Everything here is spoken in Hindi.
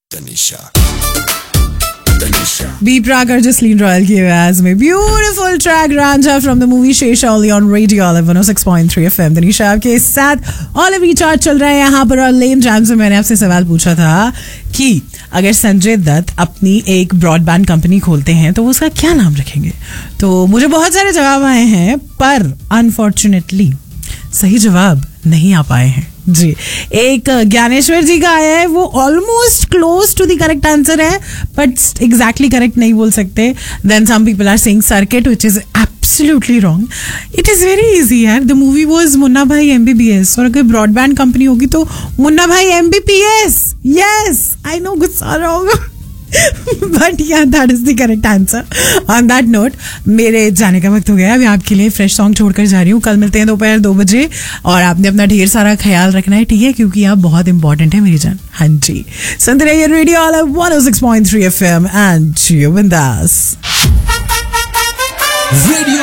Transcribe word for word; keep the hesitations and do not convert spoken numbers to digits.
Tanisha. Tanisha. B. Pragar, Jasleen Royal की आवाज में beautiful track Ranjha from the movie शेषावली on radio one O six point three F M. Tanisha आपके साथ ऑल अवी चार्ट चल रहा है यहाँ पर। और लेन जैम से मैंने आपसे सवाल पूछा था कि अगर संजय दत्त अपनी एक ब्रॉडबैंड कंपनी खोलते हैं तो वो उसका क्या नाम रखेंगे। तो मुझे बहुत सारे जवाब आए हैं पर अनफॉर्चुनेटली सही जवाब नहीं आ पाए हैं जी। एक ज्ञानेश्वर जी का आया है, वो almost close to the correct answer है बट एग्जैक्टली करेक्ट नहीं बोल सकते। Then some people are saying circuit which is absolutely wrong. It is very easy यार। द मूवी वाज मुन्ना भाई एमबीबीएस और अगर ब्रॉडबैंड कंपनी होगी तो मुन्ना भाई एमबीपीएस। यस आई नो, गुस्सा रॉन्ग बट या that is the correct answer. On that note मेरे जाने का वक्त हो गया। अभी आपके लिए फ्रेश सॉन्ग छोड़कर जा रही हूँ। कल मिलते हैं दोपहर दो बजे और आपने अपना ढेर सारा ख्याल रखना है, ठीक है, क्योंकि आप बहुत इंपॉर्टेंट है मेरी जान। हाँ जी, सुनते रहिए radio all one O six point three F M and बिंदास।